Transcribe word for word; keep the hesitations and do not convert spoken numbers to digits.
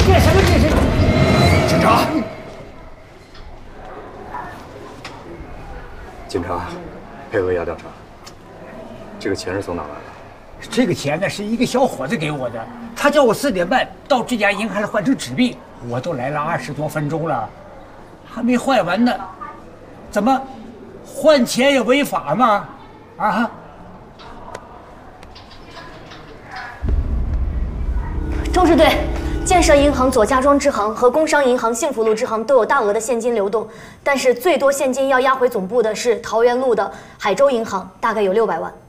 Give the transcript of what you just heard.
干什么这是？ 警察！警察，配合一下调查。这个钱是从哪来的？ 这个钱呢，是一个小伙子给我的，他叫我四点半到这家银行来换成纸币，我都来了二十多分钟了，还没换完呢。怎么，换钱也违法吗？啊？ 中支队，建设银行左家庄支行和工商银行幸福路支行都有大额的现金流动，但是最多现金要押回总部的是桃源路的海州银行，大概有六百万。